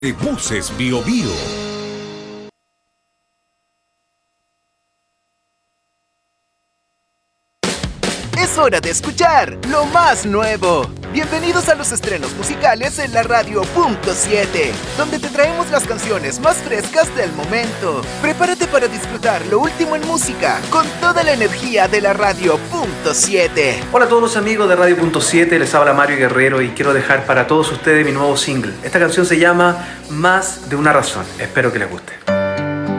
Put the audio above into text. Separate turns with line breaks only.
de Buses Bio Bio.
Es hora de escuchar lo más nuevo. Bienvenidos a los estrenos musicales en la Radio Punto 7, donde te traemos las canciones más frescas del momento. Prepárate para disfrutar lo último en música con toda la energía de la Radio Punto 7.
Hola a todos los amigos de Radio Punto 7, les habla Mario Guerrero y quiero dejar para todos ustedes mi nuevo single. Esta canción se llama Más de una razón, espero que les guste.